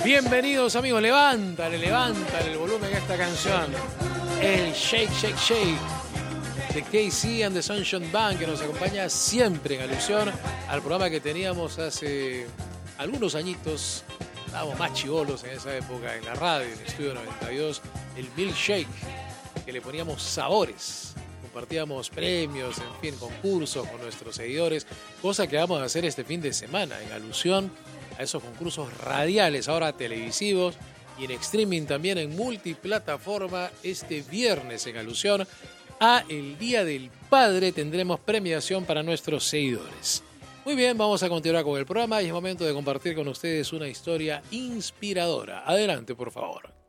Bienvenidos amigos, levántale el volumen a esta canción. El Shake, Shake, Shake de KC and the Sunshine Band, que nos acompaña siempre en alusión al programa que teníamos hace algunos añitos. Estábamos más chibolos en esa época en la radio, en el Estudio 92, el Milkshake, que le poníamos sabores. Compartíamos premios, en fin, concursos con nuestros seguidores, cosa que vamos a hacer este fin de semana en alusión a esos concursos radiales, ahora televisivos y en streaming también en multiplataforma. Este viernes, en alusión a el Día del Padre, tendremos premiación para nuestros seguidores. Muy bien, vamos a continuar con el programa y es momento de compartir con ustedes una historia inspiradora. Adelante, por favor.